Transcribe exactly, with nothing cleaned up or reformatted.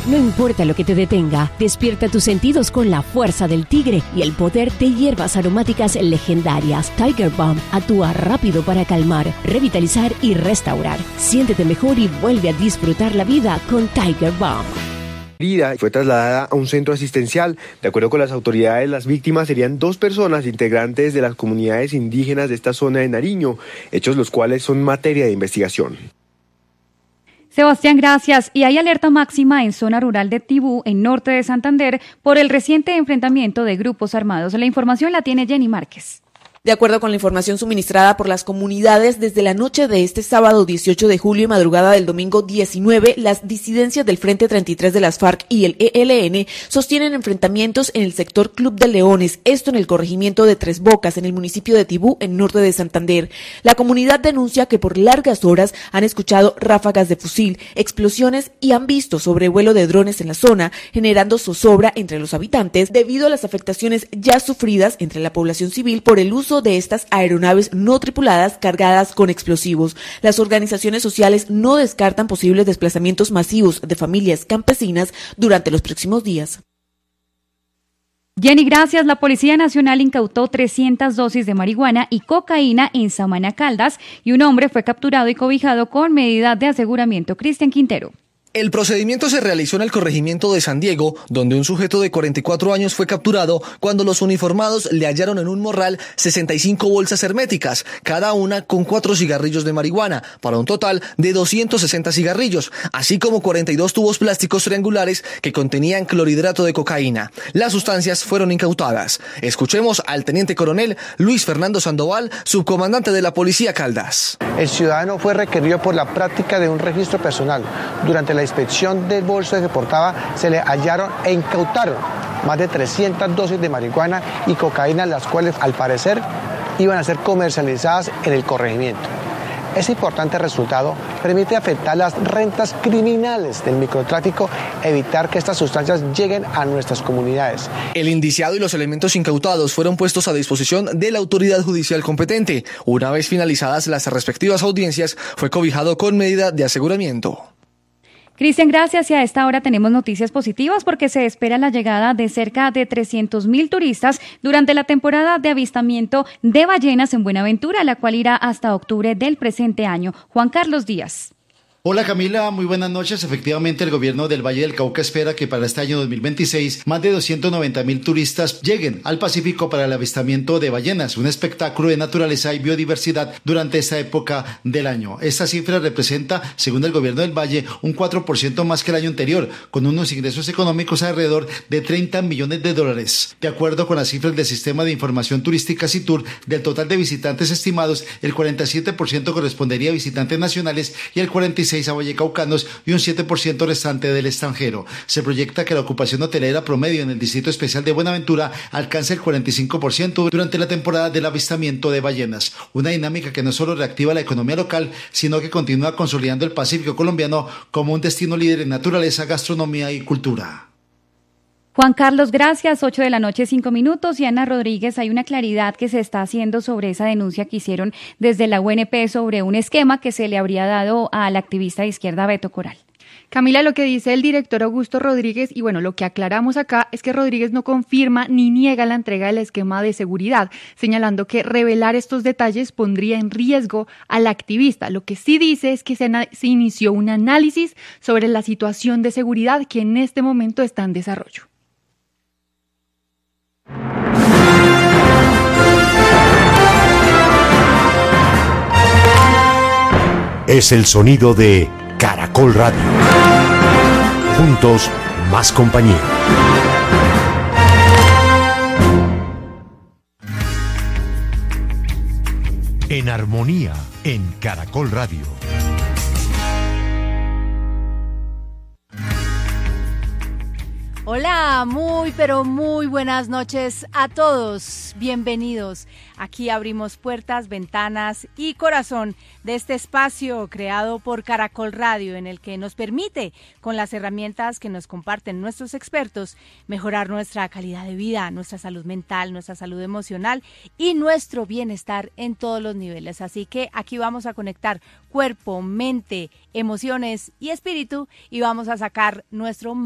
No importa lo que te detenga, despierta tus sentidos con la fuerza del tigre y el poder de hierbas aromáticas legendarias. Tiger Balm actúa rápido para calmar, revitalizar y restaurar. Siéntete mejor y vuelve a disfrutar la vida con Tiger Balm. Herida fue trasladada a un centro asistencial. De acuerdo con las autoridades, las víctimas serían dos personas integrantes de las comunidades indígenas de esta zona de Nariño, hechos los cuales son materia de investigación. Sebastián, gracias. Y hay alerta máxima en zona rural de Tibú, en norte de Santander, por el reciente enfrentamiento de grupos armados. La información la tiene Jenny Márquez. De acuerdo con la información suministrada por las comunidades, desde la noche de este sábado dieciocho de julio y madrugada del domingo diecinueve, las disidencias del Frente treinta y tres de las FARC y el E L N sostienen enfrentamientos en el sector Club de Leones, esto en el corregimiento de Tres Bocas, en el municipio de Tibú, en norte de Santander. La comunidad denuncia que por largas horas han escuchado ráfagas de fusil, explosiones y han visto sobrevuelo de drones en la zona, generando zozobra entre los habitantes debido a las afectaciones ya sufridas entre la población civil por el uso de estas aeronaves no tripuladas cargadas con explosivos. Las organizaciones sociales no descartan posibles desplazamientos masivos de familias campesinas durante los próximos días. Jenny, gracias. La Policía Nacional incautó trescientas dosis de marihuana y cocaína en Samaná, Caldas, y un hombre fue capturado y cobijado con medida de aseguramiento. Cristian Quintero. El procedimiento se realizó en el corregimiento de San Diego, donde un sujeto de cuarenta y cuatro años fue capturado cuando los uniformados le hallaron en un morral sesenta y cinco bolsas herméticas, cada una con cuatro cigarrillos de marihuana, para un total de doscientos sesenta cigarrillos, así como cuarenta y dos tubos plásticos triangulares que contenían clorhidrato de cocaína. Las sustancias fueron incautadas. Escuchemos al teniente coronel Luis Fernando Sandoval, subcomandante de la Policía Caldas. El ciudadano fue requerido por la práctica de un registro personal. Durante la inspección del bolso que portaba, se le hallaron e incautaron más de trescientas dosis de marihuana y cocaína, las cuales al parecer iban a ser comercializadas en el corregimiento. Ese importante resultado permite afectar las rentas criminales del microtráfico, evitar que estas sustancias lleguen a nuestras comunidades. El indiciado y los elementos incautados fueron puestos a disposición de la autoridad judicial competente. Una vez finalizadas las respectivas audiencias, fue cobijado con medida de aseguramiento. Cristian, gracias. Y a esta hora tenemos noticias positivas porque se espera la llegada de cerca de trescientos mil turistas durante la temporada de avistamiento de ballenas en Buenaventura, la cual irá hasta octubre del presente año. Juan Carlos Díaz. Hola Camila, muy buenas noches. Efectivamente, el gobierno del Valle del Cauca espera que para este año dos mil veintiséis más de doscientos noventa mil turistas lleguen al Pacífico para el avistamiento de ballenas, un espectáculo de naturaleza y biodiversidad durante esta época del año. Esta cifra representa, según el gobierno del Valle, un cuatro por ciento más que el año anterior, con unos ingresos económicos alrededor de treinta millones de dólares. De acuerdo con las cifras del Sistema de Información Turística SITUR, del total de visitantes estimados, el cuarenta y siete por ciento correspondería a visitantes nacionales y el cuarenta y seis por ciento a vallecaucanos y un siete por ciento restante del extranjero. Se proyecta que la ocupación hotelera promedio en el Distrito Especial de Buenaventura alcance el cuarenta y cinco por ciento durante la temporada del avistamiento de ballenas, una dinámica que no solo reactiva la economía local, sino que continúa consolidando el Pacífico colombiano como un destino líder en naturaleza, gastronomía y cultura. Juan Carlos, gracias. ocho de la noche, cinco minutos. Y Ana Rodríguez, hay una claridad que se está haciendo sobre esa denuncia que hicieron desde la U N P sobre un esquema que se le habría dado al activista de izquierda Beto Coral. Camila, lo que dice el director Augusto Rodríguez, y bueno, lo que aclaramos acá es que Rodríguez no confirma ni niega la entrega del esquema de seguridad, señalando que revelar estos detalles pondría en riesgo al activista. Lo que sí dice es que se, se inició un análisis sobre la situación de seguridad que en este momento está en desarrollo. Es el sonido de Caracol Radio. Juntos, más compañía. En armonía, en Caracol Radio. Hola, muy pero muy buenas noches a todos. Bienvenidos. Aquí abrimos puertas, ventanas y corazón de este espacio creado por Caracol Radio, en el que nos permite, con las herramientas que nos comparten nuestros expertos, mejorar nuestra calidad de vida, nuestra salud mental, nuestra salud emocional y nuestro bienestar en todos los niveles. Así que aquí vamos a conectar cuerpo, mente, emociones y espíritu y vamos a sacar nuestro